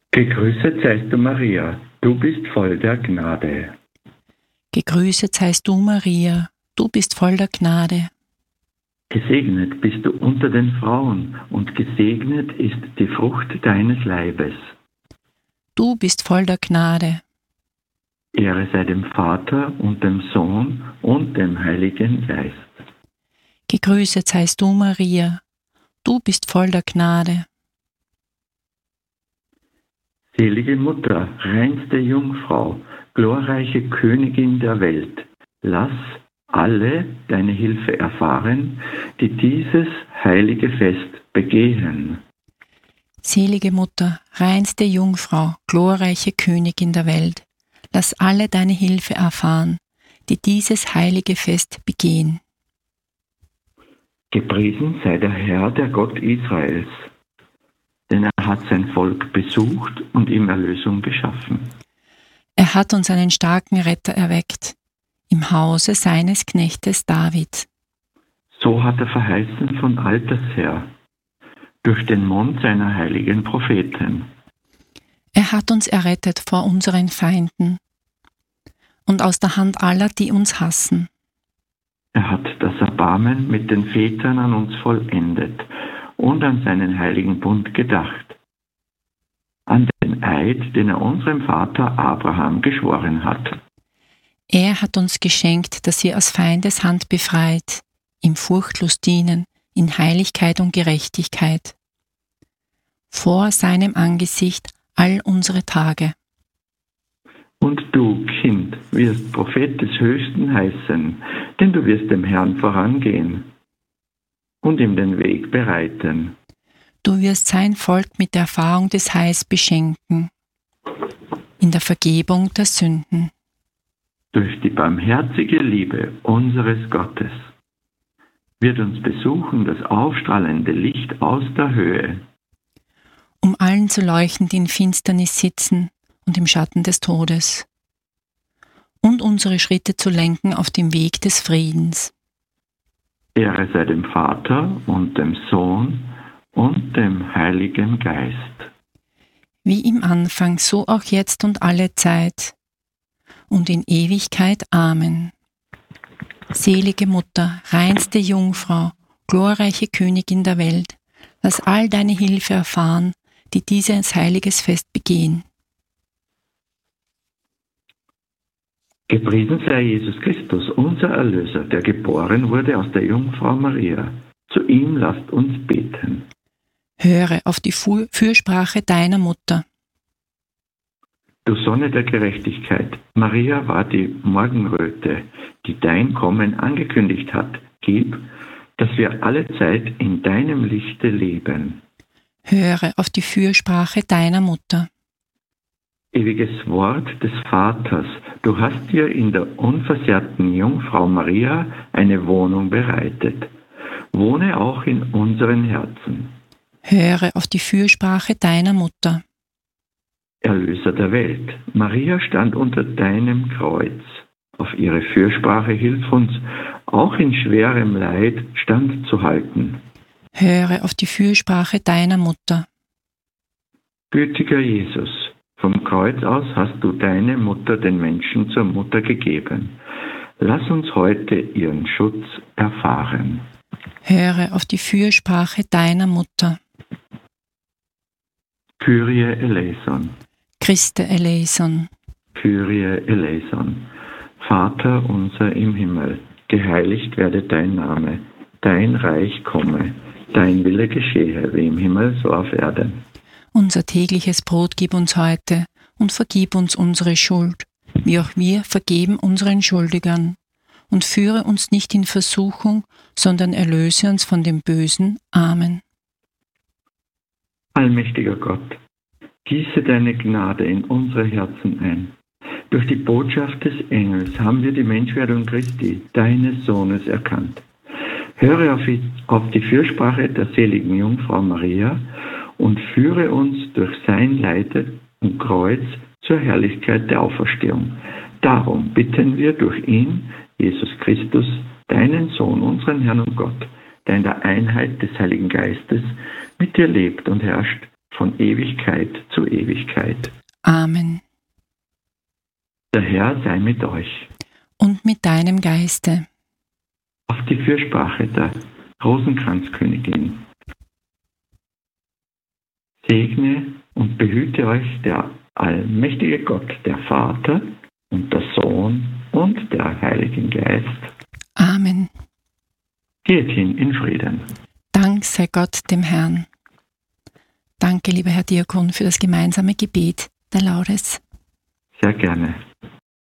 Gegrüßet seist du, Maria, du bist voll der Gnade. Gegrüßet seist du, Maria, du bist voll der Gnade. Gesegnet bist du unter den Frauen, und gesegnet ist die Frucht deines Leibes. Du bist voll der Gnade. Ehre sei dem Vater und dem Sohn und dem Heiligen Geist. Gegrüßet seist du, Maria, du bist voll der Gnade. Selige Mutter, reinste Jungfrau, glorreiche Königin der Welt, lass alle deine Hilfe erfahren, die dieses heilige Fest begehen. Selige Mutter, reinste Jungfrau, glorreiche Königin der Welt, lass alle deine Hilfe erfahren, die dieses heilige Fest begehen. Gepriesen sei der Herr, der Gott Israels, denn er hat sein Volk besucht und ihm Erlösung geschaffen. Er hat uns einen starken Retter erweckt, im Hause seines Knechtes David. So hat er verheißen von alters her, durch den Mund seiner heiligen Propheten. Er hat uns errettet vor unseren Feinden und aus der Hand aller, die uns hassen. Er hat das Erbarmen mit den Vätern an uns vollendet und an seinen heiligen Bund gedacht, an den Eid, den er unserem Vater Abraham geschworen hat. Er hat uns geschenkt, dass wir aus Feindes Hand befreit, ihm furchtlos dienen, in Heiligkeit und Gerechtigkeit. Vor seinem Angesicht all unsere Tage. Und du, Kind, wirst Prophet des Höchsten heißen, denn du wirst dem Herrn vorangehen und ihm den Weg bereiten. Du wirst sein Volk mit der Erfahrung des Heils beschenken, in der Vergebung der Sünden. Durch die barmherzige Liebe unseres Gottes wird uns besuchen das aufstrahlende Licht aus der Höhe, um allen zu leuchten, die in Finsternis sitzen und im Schatten des Todes, und unsere Schritte zu lenken auf dem Weg des Friedens. Ehre sei dem Vater und dem Sohn und dem Heiligen Geist. Wie im Anfang, so auch jetzt und alle Zeit und in Ewigkeit. Amen. Selige Mutter, reinste Jungfrau, glorreiche Königin der Welt, lass all deine Hilfe erfahren, die dieses heiliges Fest begehen. Gepriesen sei Jesus Christus, unser Erlöser, der geboren wurde aus der Jungfrau Maria. Zu ihm lasst uns beten. Höre auf die Fürsprache deiner Mutter. Du Sonne der Gerechtigkeit, Maria war die Morgenröte, die dein Kommen angekündigt hat. Gib, dass wir alle Zeit in deinem Lichte leben. Höre auf die Fürsprache deiner Mutter. Ewiges Wort des Vaters, du hast dir in der unversehrten Jungfrau Maria eine Wohnung bereitet. Wohne auch in unseren Herzen. Höre auf die Fürsprache deiner Mutter. Erlöser der Welt, Maria stand unter deinem Kreuz. Auf ihre Fürsprache hilf uns, auch in schwerem Leid standzuhalten. Höre auf die Fürsprache deiner Mutter. Gütiger Jesus, vom Kreuz aus hast du deine Mutter den Menschen zur Mutter gegeben. Lass uns heute ihren Schutz erfahren. Höre auf die Fürsprache deiner Mutter. Kyrie eleison. Christe eleison. Kyrie eleison. Vater unser im Himmel, geheiligt werde dein Name, dein Reich komme, dein Wille geschehe, wie im Himmel so auf Erden. Unser tägliches Brot gib uns heute und vergib uns unsere Schuld, wie auch wir vergeben unseren Schuldigern. Und führe uns nicht in Versuchung, sondern erlöse uns von dem Bösen. Amen. Allmächtiger Gott, gieße deine Gnade in unsere Herzen ein. Durch die Botschaft des Engels haben wir die Menschwerdung Christi, deines Sohnes, erkannt. Höre auf die Fürsprache der seligen Jungfrau Maria und führe uns durch sein Leid und Kreuz zur Herrlichkeit der Auferstehung. Darum bitten wir durch ihn, Jesus Christus, deinen Sohn, unseren Herrn und Gott, der in der Einheit des Heiligen Geistes mit dir lebt und herrscht von Ewigkeit zu Ewigkeit. Amen. Der Herr sei mit euch. Und mit deinem Geiste. Auf die Fürsprache der Rosenkranzkönigin. Segne und behüte euch der allmächtige Gott, der Vater und der Sohn und der Heilige Geist. Amen. Geht hin in Frieden. Dank sei Gott dem Herrn. Danke, lieber Herr Diakon, für das gemeinsame Gebet der Laudes. Sehr gerne.